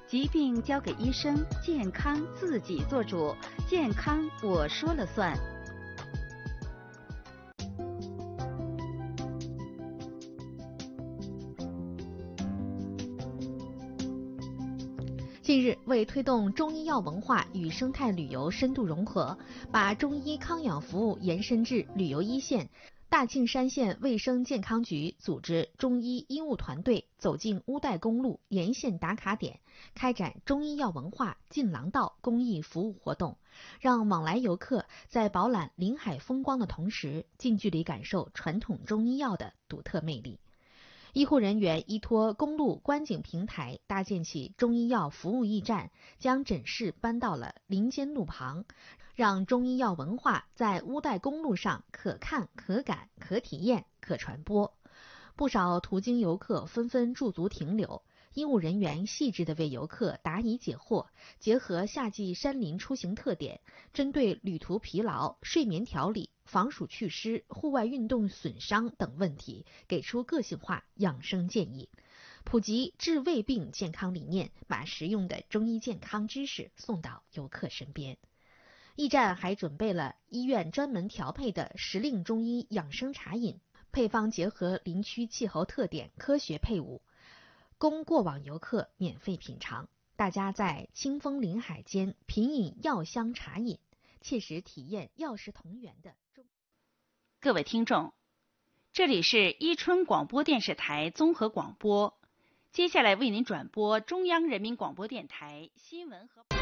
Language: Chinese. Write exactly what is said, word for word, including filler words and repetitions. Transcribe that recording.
疾病交给医生，健康自己做主。健康我说了算。 近日，为推动中医药文化与生态旅游深度融合，把中医康养服务延伸至旅游一线，大庆山县卫生健康局组织中医医务团队走进乌代公路沿线打卡点，开展中医药文化进廊道公益服务活动，让往来游客在饱览临海风光的同时，近距离感受传统中医药的独特魅力。医护人员依托公路观景平台搭建起中医药服务驿站，将诊室搬到了林间路旁，让中医药文化在乌代公路上可看可感可体验可传播。不少途经游客纷纷驻足停留，医务人员细致地为游客答疑解惑，结合夏季山林出行特点，针对旅途疲劳、睡眠调理、防暑祛湿、户外运动损伤等问题，给出个性化养生建议，普及治胃病健康理念，把实用的中医健康知识送到游客身边。驿站还准备了医院专门调配的时令中医养生茶饮，配方结合林区气候特点，科学配伍，供过往游客免费品尝。大家在清风林海间品饮药香茶饮，切实体验药食同源的中。 各位听众，这里是伊春广播电视台综合广播，接下来为您转播中央人民广播电台新闻和。